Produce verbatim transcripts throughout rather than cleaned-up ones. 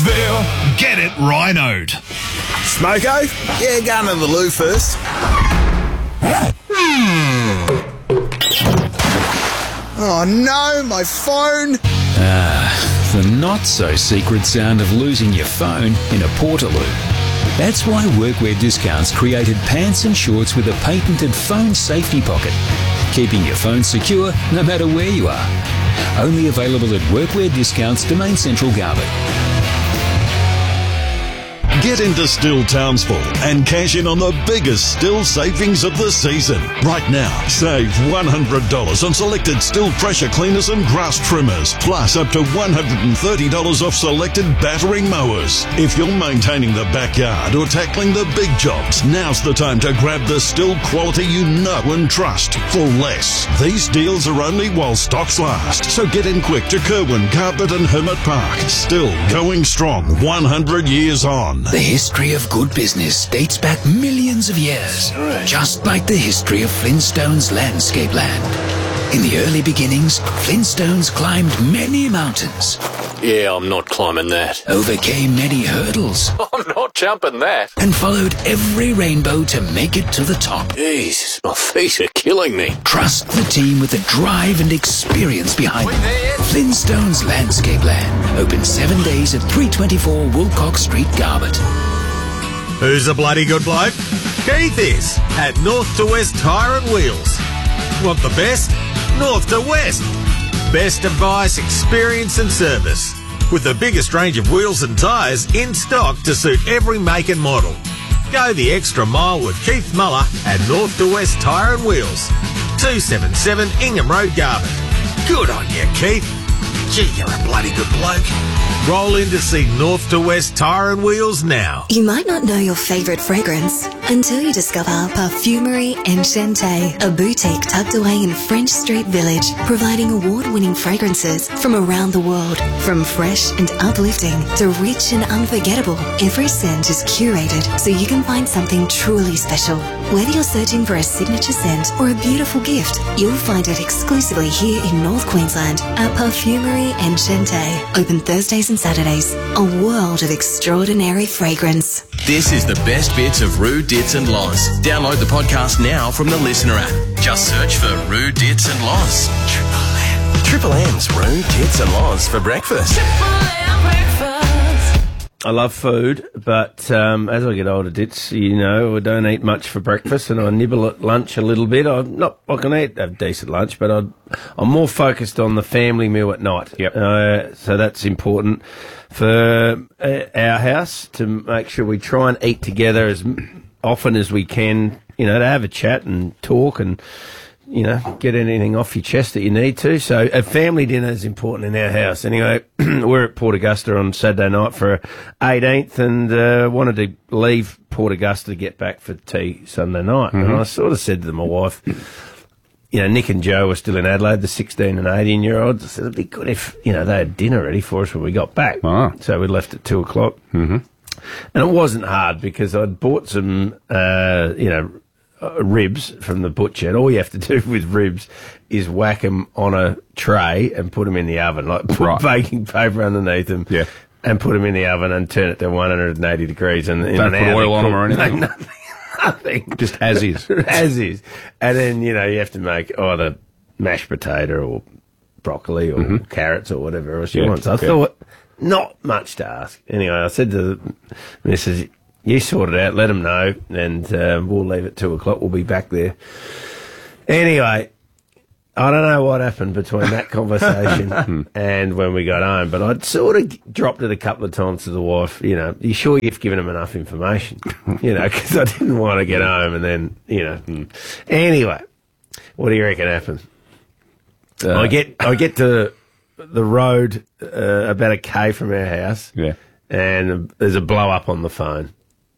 They'll get it rhinoed. Smoko? Yeah, going to the loo first. Oh no, my phone! Ah, the not-so-secret sound of losing your phone in a Portaloo. That's why Workwear Discounts created pants and shorts with a patented phone safety pocket, keeping your phone secure no matter where you are. Only available at Workwear Discounts, Domain Central, Garbutt. Get into Still Townsville and cash in on the biggest Still savings of the season. Right now, save one hundred dollars on selected Still pressure cleaners and grass trimmers, plus up to one hundred thirty dollars off selected battering mowers. If you're maintaining the backyard or tackling the big jobs, now's the time to grab the Still quality you know and trust for less. These deals are only while stocks last, so get in quick to Kerwin, Garbutt and Hermit Park. Still going strong one hundred years on. The history of good business dates back millions of years, just like the history of Flintstone's landscape land. In the early beginnings, Flintstones climbed many mountains. Yeah, I'm not climbing that. Overcame many hurdles. I'm not jumping that. And followed every rainbow to make it to the top. Jesus, my feet are killing me. Trust the team with the drive and experience behind them. Flintstones Landscape Land. Open seven days at three twenty-four Wilcox Street, Garbutt. Who's a bloody good bloke? Keith is at North to West Tyre and Wheels. Want the best? North to West. Best advice, experience and service. With the biggest range of wheels and tyres in stock to suit every make and model. Go the extra mile with Keith Muller at North to West Tyre and Wheels. two seventy-seven Ingham Road, Garbutt. Good on you, Keith. Gee, you're a bloody good bloke. Roll in to see North to West Tyre and Wheels now. You might not know your favourite fragrance until you discover Parfumerie Enchanté, a boutique tucked away in French Street Village, providing award-winning fragrances from around the world. From fresh and uplifting to rich and unforgettable, every scent is curated so you can find something truly special. Whether you're searching for a signature scent or a beautiful gift, you'll find it exclusively here in North Queensland at Parfumerie Enchanté. Open Thursdays and Saturdays. A world of extraordinary fragrance. This is the best bits of Roo, Dits and Loz. Download the podcast now from the Listener app. Just search for Roo, Dits and Loz. Triple M. Triple M's Roo, Dits and Loz for breakfast. Triple M breakfast. I love food, but um, as I get older, Dits, you know, I don't eat much for breakfast, and I nibble at lunch a little bit. I'm not, I can eat a decent lunch, but I'd, I'm more focused on the family meal at night. Yep. Uh, so that's important for uh, our house, to make sure we try and eat together as often as we can, you know, to have a chat and talk and, you know, get anything off your chest that you need to. So a family dinner is important in our house. Anyway, we're at Port Augusta on Saturday night for eighteenth, and uh, wanted to leave Port Augusta to get back for tea Sunday night. Mm-hmm. And I sort of said to my wife, you know, Nick and Joe were still in Adelaide, the sixteen and eighteen year olds. I said it'd be good if, you know, they had dinner ready for us when we got back. Ah. So we left at two o'clock. Mm-hmm. And it wasn't hard because I'd bought some, uh, you know, Uh, ribs from the butcher, and all you have to do with ribs is whack them on a tray and put them in the oven, like put right. baking paper underneath them, yeah. and put them in the oven and turn it to one hundred eighty degrees. And in don't an put hour oil on them or cook- anything. No, nothing, nothing, just as is, as is. And then you know you have to make either mashed potato or broccoli or mm-hmm. carrots or whatever else you yeah. want. So I yeah. thought, not much to ask. Anyway, I said to the missus, you sort it out, let them know, and uh, we'll leave at two o'clock. We'll be back there. Anyway, I don't know what happened between that conversation and when we got home, but I'd sort of dropped it a couple of times to the wife, you know, you sure you've given them enough information? You know, because I didn't want to get home and then, you know. Anyway, what do you reckon happened? Uh, I get I get to the road uh, about a K from our house, yeah, and there's a blow up on the phone.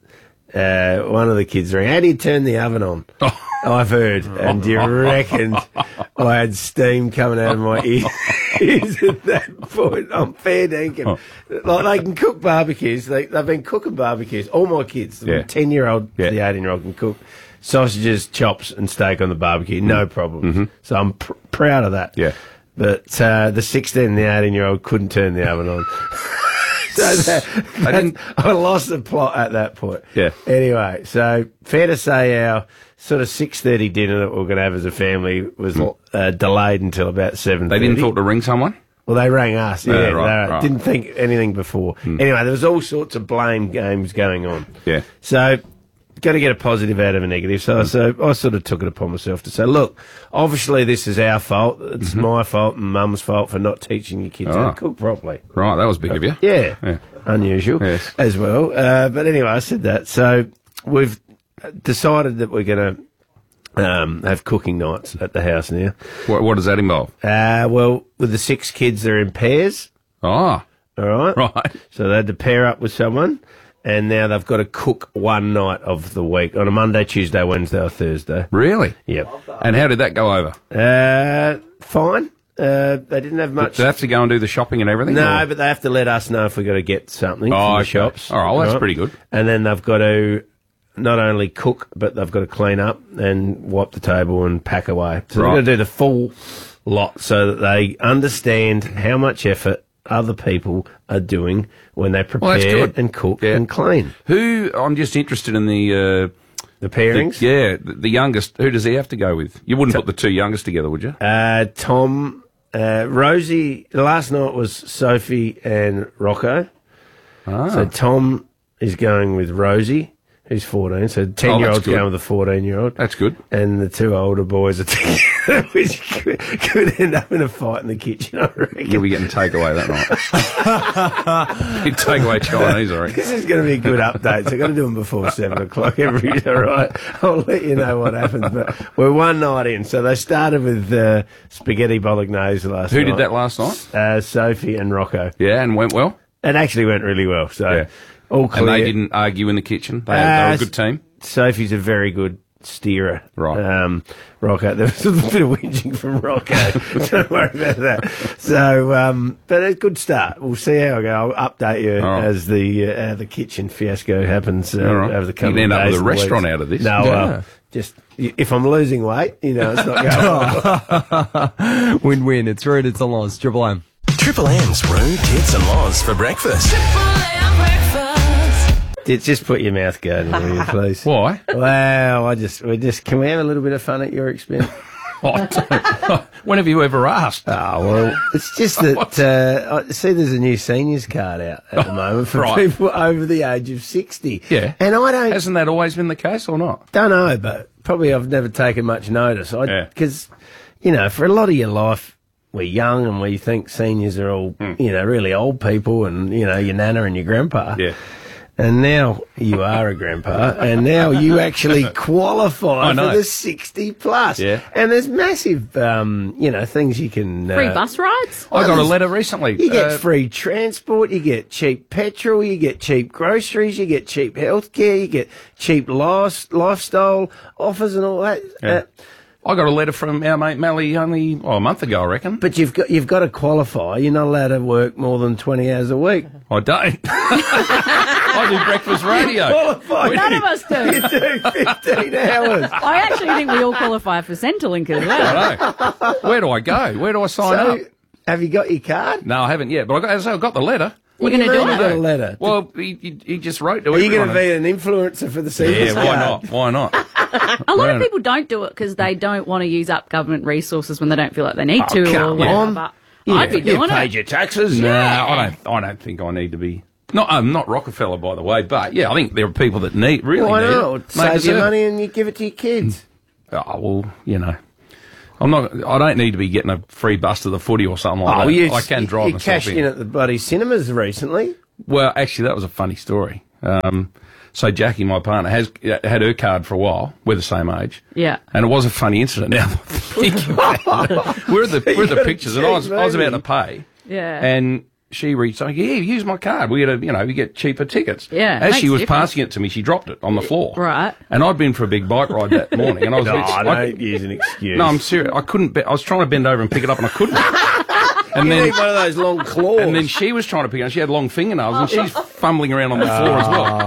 Uh, one of the kids rang, how do you turn the oven on? Oh. I've heard. And do you reckon I had steam coming out of my ears at that point? I'm fair dinkum. Oh. Like, they can cook barbecues. They, they've been cooking barbecues. All my kids, the yeah. ten-year-old yeah. to the eighteen-year-old can cook sausages, chops and steak on the barbecue. No problem. Mm-hmm. So I'm pr- proud of that. Yeah. But uh, the sixteen and the eighteen-year-old couldn't turn the oven on. So that, They didn't- I lost the plot at that point. Yeah. Anyway, so fair to say our sort of six thirty dinner that we we're going to have as a family was uh, delayed until about seven thirty. They didn't thought to ring someone? Well, they rang us. Yeah, Yeah, they right, right. didn't think anything before. Anyway, there was all sorts of blame games going on. Yeah. So, got to get a positive out of a negative. So, so I sort of took it upon myself to say, look, obviously this is our fault. It's my fault and Mum's fault for not teaching your kids how Oh. to cook properly. Right, that was big of you. Yeah, Yeah. unusual Yes. as well. Uh, but anyway, I said that. So we've decided that we're going to um, have cooking nights at the house now. What, what does that involve? Uh, well, with the six kids, they're in pairs. Oh, All right. right. So they had to pair up with someone, and now they've got to cook one night of the week on a Monday, Tuesday, Wednesday, or Thursday. Really? Yep. And how did that go over? Uh, fine. Uh, they didn't have much. Do they have to go and do the shopping and everything? No, or- but they have to let us know if we've got to get something Oh, from the okay. shops. All right, well, that's pretty good. And then they've got to not only cook, but they've got to clean up and wipe the table and pack away. So Right. they've got to do the full lot so that they understand how much effort other people are doing when they Well, that's prepare good. and cook Yeah. and clean. Who, I'm just interested in the... Uh, The pairings? The, yeah, the, the youngest. Who does he have to go with? You wouldn't put the two youngest together, would you? Uh, Tom, uh, Rosie, last night was Sophie and Rocco. Ah. So Tom is going with Rosie, who's fourteen. So ten-year-old's good. going with a fourteen-year-old. That's good. And the two older boys are together, which could, could end up in a fight in the kitchen, I reckon. You'll be getting takeaway that night. You'd take away Chinese, I reckon. This is going to be a good update. So I've got to do them before seven o'clock every day, all right? I'll let you know what happens. But we're one night in. So they started with uh, spaghetti bolognese last Who night. did that last night? Uh, Sophie and Rocco. Yeah, and went well? It actually went really well. So Yeah. all clear. And they didn't argue in the kitchen? They, they were Uh, a good team? Sophie's a very good steerer. Right. Um, Rocco, there was a little bit of whinging from Rocco. Don't worry about that. So, um, but a good start. We'll see how I go. I'll update you All right. as the uh, the kitchen fiasco happens uh, All right. over the You coming can end up days with a and restaurant weeks. out of this. No, Yeah. well, just if I'm losing weight, you know, it's not going. Win-win. It's Rude, it's a loss. Triple M. Triple M's Rude, Tits and Loz for breakfast. Just, just put your mouth guard in, will you, please? Why? Wow, I just we just can we have a little bit of fun at your expense? I don't- when have you ever asked? Oh, well, it's just that, uh, I see there's a new seniors card out at the moment for Right. people over the age of sixty. Yeah. And I don't, Hasn't that always been the case or not? don't know, but probably I've never taken much notice. I Yeah. Because, you know, for a lot of your life, we're young and we think seniors are all, you know, really old people and, you know, your nana and your grandpa. Yeah. And now you are a grandpa, and now you actually qualify I know. for the sixty plus. Yeah. And there's massive, um, you know, things you can... Free uh, bus rides? I got a there's- letter recently. You get Uh, free transport, you get cheap petrol, you get cheap groceries, you get cheap healthcare, you get cheap life, lifestyle offers and all that. Yeah. Uh, I got a letter from our mate Mally only oh, a month ago, I reckon. but you've got you've got to qualify. You're not allowed to work more than twenty hours a week. I don't. I do breakfast radio. Qualify. None of us do. You do fifteen hours. I actually think we all qualify for Centrelink as well. I know. Where do I go? Where do I sign So, up? have you got your card? No, I haven't yet. But I got, as I say, I got the letter. You're going to do You got a it? letter. Well, he, he, he just wrote to Are you going everyone. to be an influencer for the seniors Yeah, why card? not? Why not? A lot of Right. people don't do it because they don't want to use up government resources when they don't feel like they need Oh, to or come whatever. on. But Yeah, I'd be you doing paid it. your taxes. No, I don't. I don't think I need to be. Not, I'm not Rockefeller, by the way, but yeah, I think there are people that need really Why need not? it. Save Make your it money and you give it to your kids. Oh well, you know, I'm not. I don't need to be getting a free bus to the footy or something like Oh, that. you, I can drive you myself cashed in. in at the bloody cinemas recently. Well, actually, that was a funny story. Um, so Jackie, my partner, has had her card for a while. We're the same age. Yeah. And it was a funny incident. Now, thinking about it, we're at the we're at the got a pictures, and I was I was about cheap to pay, Yeah. and she reached out, yeah, use my card. We get a, you know, we get cheaper tickets. Yeah, it As makes she a was difference. passing it to me, she dropped it on the floor. Right. And I'd been for a big bike ride that morning, and I was. No, I, don't use an excuse. no, I'm serious. I couldn't. Be, I was trying to bend over and pick it up, and I couldn't. And you then, need one of those long claws. and then she was trying to pick it up. She had long fingernails, and she's fumbling around on the floor as well.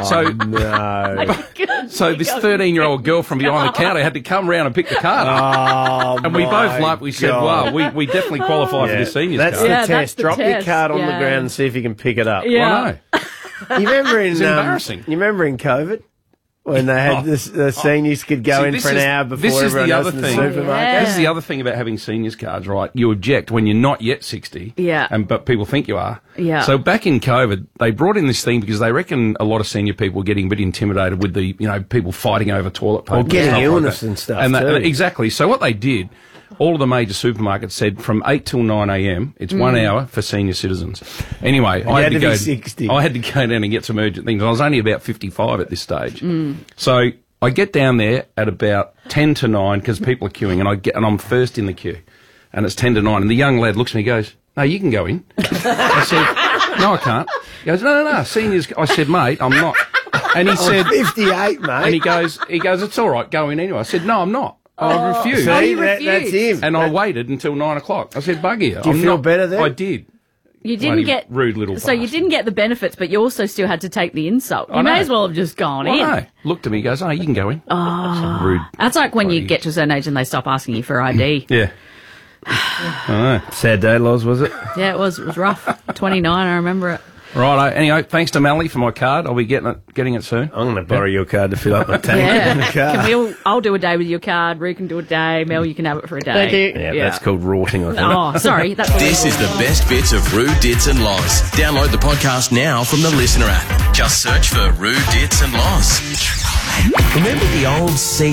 So, no. so this thirteen-year-old girl from behind the counter had to come round and pick the card up. Oh, and we both my laughed. We said, God. "Wow, we, we definitely qualify for the seniors That's card." the Yeah, test. that's the Drop your test, card on the yeah. ground and see if you can pick it up. Yeah. I know. You remember in It's um, embarrassing. You remember in COVID when they had Oh. this, the seniors could go See, in this for an is- hour before this is everyone the else other in the thing. supermarket. Yeah. This is the other thing about having seniors cards, right? You object when you're not yet sixty, Yeah. and but people think you are. Yeah. So back in COVID, they brought in this thing because they reckon a lot of senior people were getting a bit intimidated with the, you know, people fighting over toilet paper, Or and getting stuff like illness that. and stuff And that- too. exactly. So what they did. All of the major supermarkets said from eight till nine a.m. it's one hour for senior citizens. Anyway, I had had, to to go. be sixty. I had to go down and get some urgent things. I was only about fifty-five at this stage, so I get down there at about ten to nine because people are queuing, and I get and I'm first in the queue, and it's ten to nine, and the young lad looks at me, and goes, "No, you can go in." I said, "No, I can't." He goes, "No, no, no, seniors." I said, "Mate, I'm not." And he said, fifty-eight, mate. and he goes, he goes, "It's all right, go in anyway." I said, "No, I'm not. I refuse." See, Oh, you that, that's refused. him. And I waited until nine o'clock. I said, "Buggy you." Do you I'm feel not, better then? I did. You didn't Bloody get rude little So you bastard. didn't get the benefits, but you also still had to take the insult. You I may know. as well have just gone Well, in. no. Looked at me, goes, "Oh, you can go in." Oh. Some rude. That's like when you bloody- get to a certain age and they stop asking you for I D. Yeah. I know. Sad day, Loz, was it? Yeah, it was. It was rough. twenty-nine, I remember it. Right. Anyway, thanks to Melly for my card. I'll be getting it, getting it soon. I'm going to borrow your card to fill up my tank Yeah. in the car. Can we all, I'll do a day with your card. Rue can do a day. Mel, you can have it for a day. Thank you. Yeah, that's called rorting, I think. Oh, sorry. That's This is the best bits of Rue, Dits and Loz. Download the podcast now from the Listener app. Just search for Rue, Dits and Loz. Remember the old C